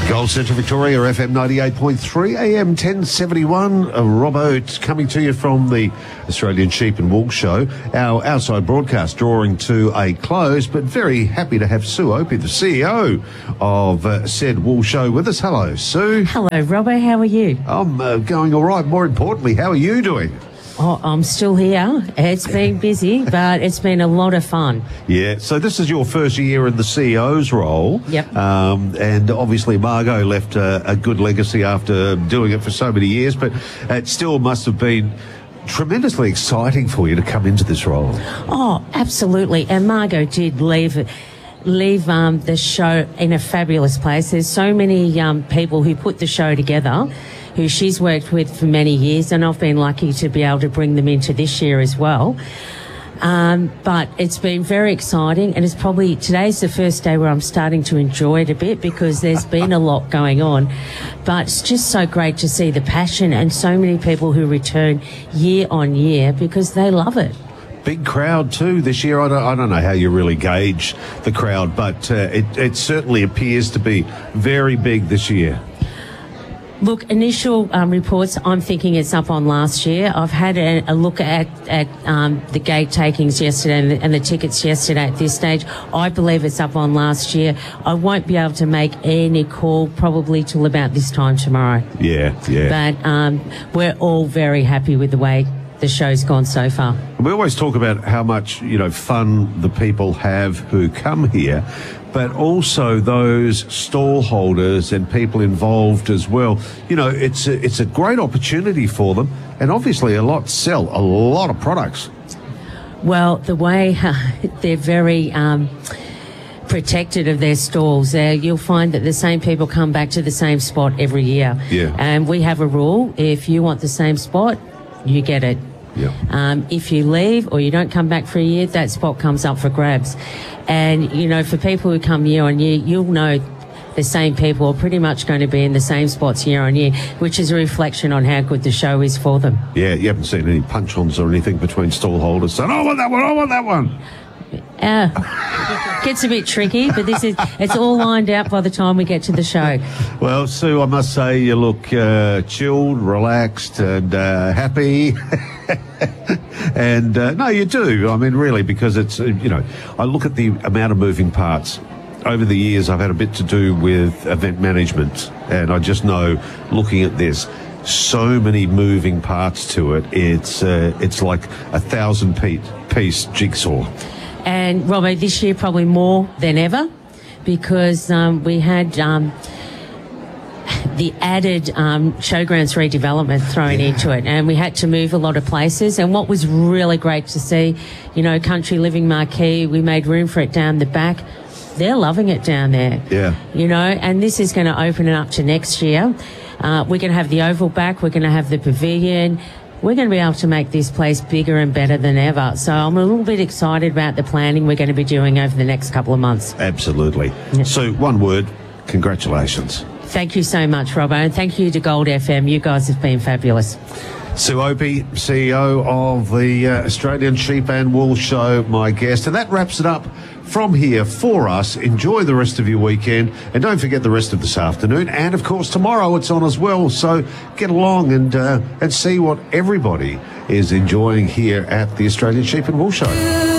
Gold Centre Victoria, FM 98.3, AM 1071. Robbo coming to you from the Australian Sheep and Wool Show. Our outside broadcast drawing to a close, but very happy to have Sue Opie, the CEO of said Wool Show, with us. Hello, Sue. Hello, Robbo. How are you? I'm going all right. More importantly, how are you doing? Oh, I'm still here. It's been busy, but it's been a lot of fun. Yeah, so this is your first year in the CEO's role. Yep. And obviously Margot left a good legacy after doing it for so many years, but it still must have been tremendously exciting for you to come into this role. Oh, absolutely. And Margot did leave the show in a fabulous place. There's so many people who put the show together, who she's worked with for many years, and I've been lucky to be able to bring them into this year as well. But it's been very exciting, and today's the first day where I'm starting to enjoy it a bit because there's been a lot going on. But it's just so great to see the passion and so many people who return year on year because they love it. Big crowd too this year. I don't know how you really gauge the crowd, but it certainly appears to be very big this year. Look, initial reports, I'm thinking it's up on last year. I've had a look at the gate takings yesterday and the tickets yesterday at this stage. I believe it's up on last year. I won't be able to make any call probably till about this time tomorrow. Yeah. But we're all very happy with the way the show's gone so far. We always talk about how much, fun the people have who come here, but also those stall holders and people involved as well. It's a great opportunity for them, and obviously a lot of products. Well, the way they're very protected of their stalls, you'll find that the same people come back to the same spot every year. Yeah. And we have a rule: if you want the same spot, you get it. Yeah. If you leave or you don't come back for a year, that spot comes up for grabs. And, for people who come year on year, you'll know the same people are pretty much going to be in the same spots year on year, which is a reflection on how good the show is for them. Yeah, you haven't seen any punch-ons or anything between stall holders saying, I want that one. Gets a bit tricky, but it's all lined out by the time we get to the show. Well, Sue, I must say you look chilled, relaxed and happy. And no, you do. I mean, really, because it's, I look at the amount of moving parts. Over the years, I've had a bit to do with event management, and I just know, looking at this, so many moving parts to it. It's like a 1,000-piece jigsaw. And, Robbo, this year probably more than ever because we had the added showgrounds redevelopment thrown into it, and we had to move a lot of places. And what was really great to see, Country Living Marquee, we made room for it down the back. They're loving it down there. Yeah. And this is going to open it up to next year. We're going to have the Oval back. We're going to have the Pavilion. We're going to be able to make this place bigger and better than ever. So I'm a little bit excited about the planning we're going to be doing over the next couple of months. Absolutely. Yeah. So, one word, congratulations. Thank you so much, Robbo, and thank you to Gold FM. You guys have been fabulous. Sue Opie, CEO of the Australian Sheep and Wool Show, my guest. And that wraps it up from here for us. Enjoy the rest of your weekend, and don't forget the rest of this afternoon. And, of course, tomorrow it's on as well. So get along and see what everybody is enjoying here at the Australian Sheep and Wool Show.